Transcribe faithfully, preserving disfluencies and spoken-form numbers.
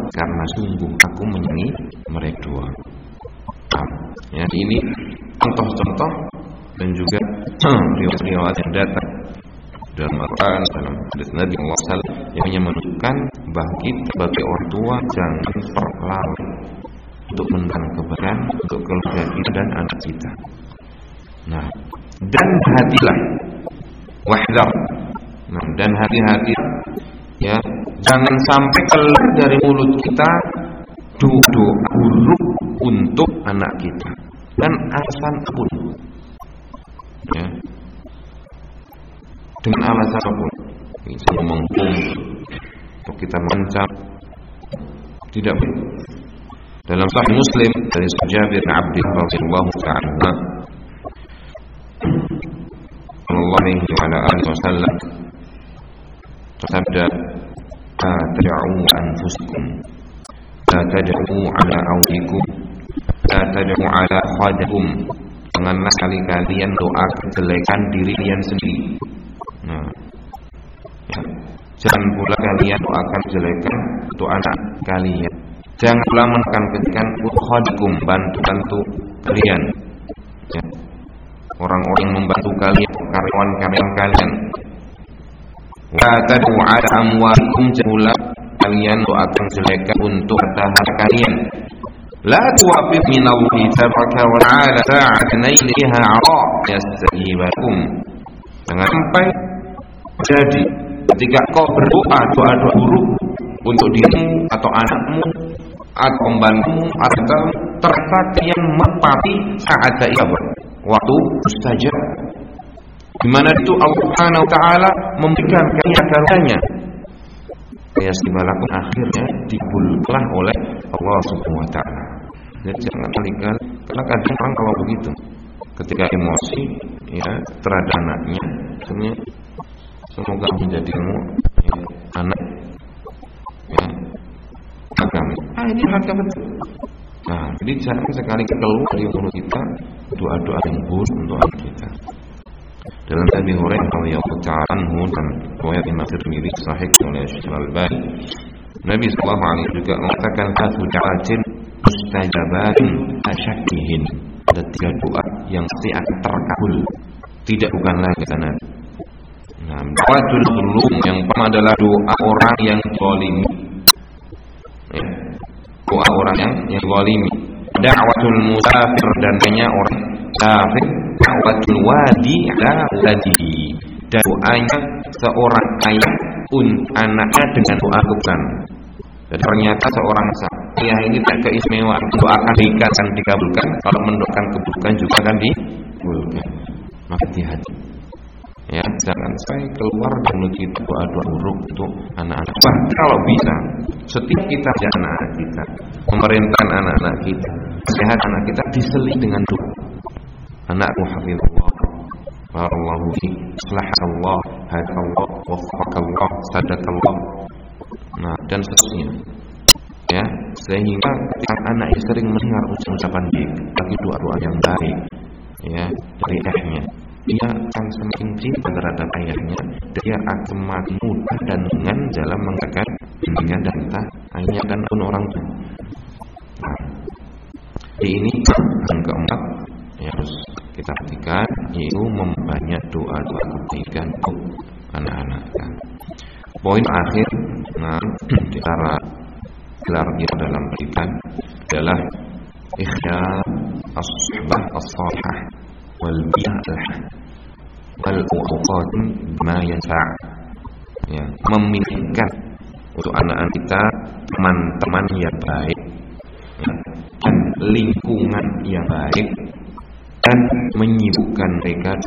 karena sungguh aku menyayangi mereka dua. Ya, ini contoh-contoh dan juga riwayat-riwayat yang datang dalam Al-Quran, dalam hadis Nabi sallallahu alaihi wasallam yang menunjukkan bahwa kita sebagai orang tua jangan terlalu untuk menentang kebaikan untuk keluarga kita dan anak kita. Nah, dan hati-hatilah, wahdar. Nah, dan hati-hati ya, jangan sampai keluar dari mulut kita doa buruk untuk anak kita dan alasan apapun. Ya. Dengan alasan apapun, bisa menghukum atau kita mengancam, tidak boleh. Dalam Sahih Muslim dari Jabir bin Abdullah radhiyallahu ta'ala sallallahu alaihi wasallam bersabda, "La tad'u anfusakum, la tad'u ala awlikum, la tad'u ala khadikum." Janganlah kali-kalian doa kejelekan diri kalian sendiri. Nah, ya. Jangan pula kalian doakan kejelekan untuk anak kalian. Jangan pula menekan kejelekan khadikum, bantu-bantu kalian. Ya. Orang-orang yang membantu kalian, karyawan-karyawan kalian. Wa tad'u ala amwalikum, janganlah kalian doakan kejelekan untuk harta kalian. La tuwafiq minallahi tabaraka wa ta'ala sa'atan ilayha 'ara yastajibakum. Jangan sampai jadi ketika kau berdoa doa-doa buruk untuk dirimu atau anakmu atau pembantumu atau ternyata yang menepati saat ijabah, waktu mustajab, di mana itu Allah Subhanahu wa taala memberikan karunia-karunia. Yastajibakum, akhirnya dikabulkan oleh Allah Subhanahu wa taala. Jadi jangan kali-kali, karena kadang orang kalau begitu ketika emosi ya terhadap anaknya, sebenarnya semoga menjadimu ya, anak ya kami. Ah ini harga betul. Nah, jadi jangan sekali keluar dari mulut kita doa-doa yang buruk untuk anak kita. Dalam Abi Hurairah radhiyallahu ta'ala anhu dan riwayat Imam Tirmidzi sahih oleh Syekh Al-Albani, Nabi sallallahu alaihi wasallam juga mengatakan satu da'atin mustajabatun asyakkihin. Ada tiga doa yang pasti akan terkabul, tidak bukan lagi karena nah, doatul zulum yang pertama adalah doa orang yang zalimi. Ya, doa orang yang yang zalimi. Da'watul musafir, dan banyak orang musafir. Da'watul wadi ala waladihi, dan doanya seorang ayah untuk anaknya dengan doa kebutuhan. Dan ternyata seorang ayah ini tak keistimewaan, doa akan dikabulkan, dikabulkan. Kalau mendoakan keburukan juga akan dikabulkan. Maka hati-hati. Ya, jangan sampai keluar dari mulut kita doa-doa buruk untuk anak-anak. Bahkan kalau bisa, setiap kita dan anak-anak kita, memerintahkan anak-anak kita, sehat anak kita diseling dengan doa. Anakku hafizullah, barakallahu fi, islahallah, hadakallah, waffaqakallah, sadakallah. Nah, dan seterusnya. Ya, sehingga anak sering mendengar ucapan baik, bagi doa-doa yang baik, ya, dari ayahnya, dia akan semakin cinta terhadap ayahnya. Dia akan semakin mudah dan dengan dalam mengatakan dirinya dan entah ayahnya dan pun orang tua. Nah, ini yang keempat yang harus kita perhatikan, yaitu memperbanyak doa-doa kebaikan untuk anak-anak. Poin akhir, nah, cara gelar kita dalam pendidikan adalah ikhya as-suhbah as-salihah wal bi'ah wal uqad ma yanfa'. Ya, memilihkan untuk anak-anak kita teman-teman yang baik, ya, dan lingkungan yang baik, dan menyibukkan mereka